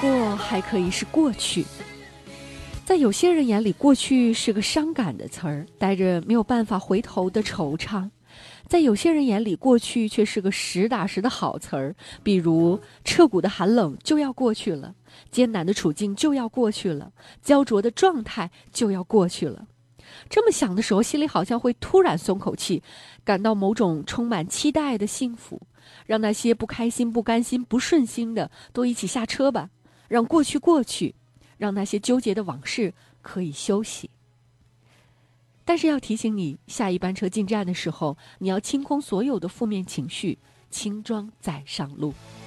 过还可以是过去。在有些人眼里，过去是个伤感的词儿，带着没有办法回头的惆怅；在有些人眼里，过去却是个实打实的好词儿，比如彻骨的寒冷就要过去了，艰难的处境就要过去了，焦灼的状态就要过去了。这么想的时候，心里好像会突然松口气，感到某种充满期待的幸福。让那些不开心、不甘心、不顺心的都一起下车吧，让过去过去，让那些纠结的往事可以休息。但是要提醒你，下一班车进站的时候，你要清空所有的负面情绪，轻装再上路。